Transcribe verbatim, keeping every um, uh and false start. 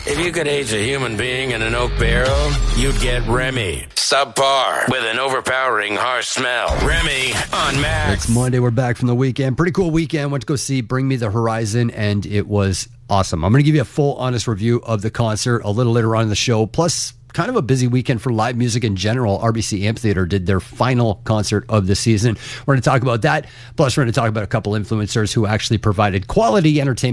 If you could age a human being in an oak barrel, you'd get Remy. Subpar with an overpowering harsh smell. Remy on Max. It's Monday. We're back from the weekend. Pretty cool weekend. Went to go see Bring Me the Horizon, and it was awesome. I'm going to give you a full, honest review of the concert a little later on in the show. Plus, kind of a busy weekend for live music in general. R B C Amphitheater did their final concert of the season. We're going to talk about that. Plus, we're going to talk about a couple influencers who actually provided quality entertainment